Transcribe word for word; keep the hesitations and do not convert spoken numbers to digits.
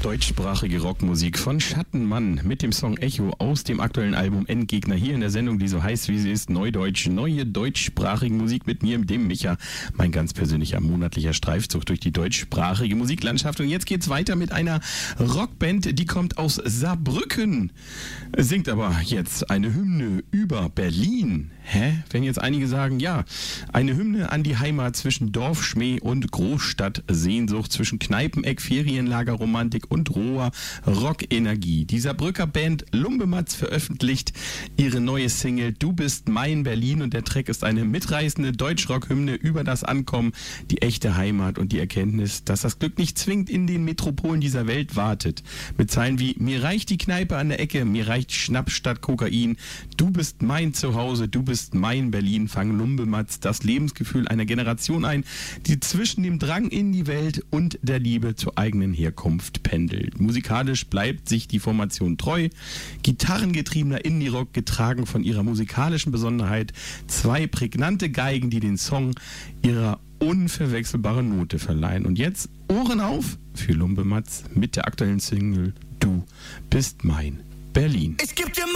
Deutschsprachige Rockmusik von Schattenmann mit dem Song Echo aus dem aktuellen Album Endgegner hier in der Sendung, die so heißt wie sie ist, Neudeutsch, neue deutschsprachige Musik mit mir, dem Micha, mein ganz persönlicher monatlicher Streifzug durch die deutschsprachige Musiklandschaft. Und jetzt geht's weiter mit einer Rockband, die kommt aus Saarbrücken, singt aber jetzt eine Hymne über Berlin. Hä? Wenn jetzt einige sagen, ja, eine Hymne an die Heimat zwischen Dorfschmäh und Großstadt-Sehnsucht, zwischen Kneipeneck, Ferienlagerromantik und roher Rockenergie. Die Saarbrücker Band Lumbematz veröffentlicht ihre neue Single Du bist mein Berlin und der Track ist eine mitreißende Deutschrock-Hymne über das Ankommen, die echte Heimat und die Erkenntnis, dass das Glück nicht zwingend in den Metropolen dieser Welt wartet. Mit Zeilen wie mir reicht die Kneipe an der Ecke, mir reicht Schnaps statt Kokain, du bist mein Zuhause, du bist mein Berlin, fangen Lumbematz das Lebensgefühl einer Generation ein, die zwischen dem Drang in die Welt und der Liebe zur eigenen Herkunft pendelt. Musikalisch bleibt sich die Formation treu, gitarrengetriebener Indie-Rock, getragen von ihrer musikalischen Besonderheit, zwei prägnante Geigen, die den Song ihrer unverwechselbare Note verleihen. Und jetzt Ohren auf für Lumbematz mit der aktuellen Single Du bist mein Berlin. Ich geb dir